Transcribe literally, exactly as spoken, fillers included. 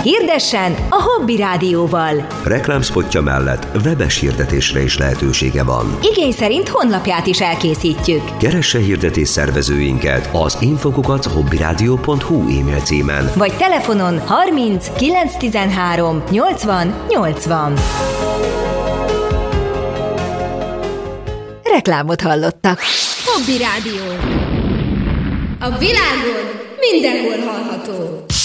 Hirdessen a Hobby Rádióval. Reklámspotja mellett webes hirdetésre is lehetősége van. Igény szerint honlapját is elkészítjük. Keresse hirdetés szervezőinket az infokukac hobbyradio pont hu e-mail címen. Vagy telefonon harminc kilenc tizenhárom nyolcvan nyolcvan. Reklámot hallottak. Hobby Rádió. A világon mindenhol hallható.